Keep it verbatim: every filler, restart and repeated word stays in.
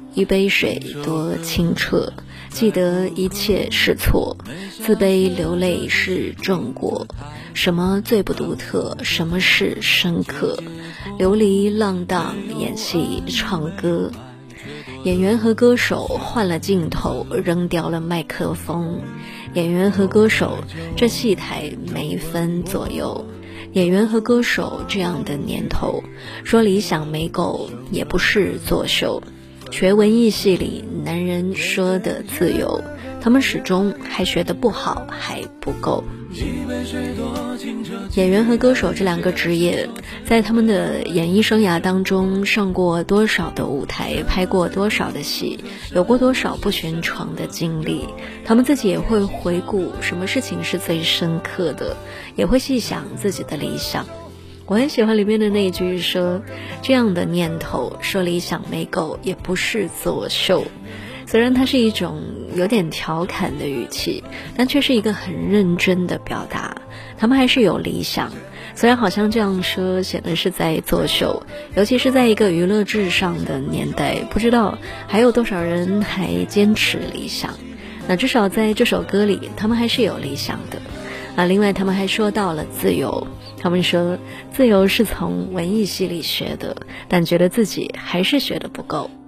一杯水多清澈，记得一切是错，自卑流泪是正果。什么最不独特，什么是深刻？流离浪荡，演戏唱歌。演员和歌手换了镜头，扔掉了麦克风。演员和歌手，这戏台没分左右。演员和歌手这样的年头，说理想没够也不是作秀。学文艺戏里男人说的自由，他们始终还学得不好，还不够。演员和歌手这两个职业，在他们的演艺生涯当中上过多少的舞台，拍过多少的戏，有过多少不寻常的经历，他们自己也会回顾什么事情是最深刻的，也会细想自己的理想。我很喜欢里面的那一句说，这样的念头，说理想没够也不是作秀。虽然它是一种有点调侃的语气，但却是一个很认真的表达。他们还是有理想，虽然好像这样说显得是在作秀，尤其是在一个娱乐至上的年代，不知道还有多少人还坚持理想。那至少在这首歌里，他们还是有理想的。啊，另外他们还说到了自由，他们说自由是从文艺系里学的，但觉得自己还是学得不够。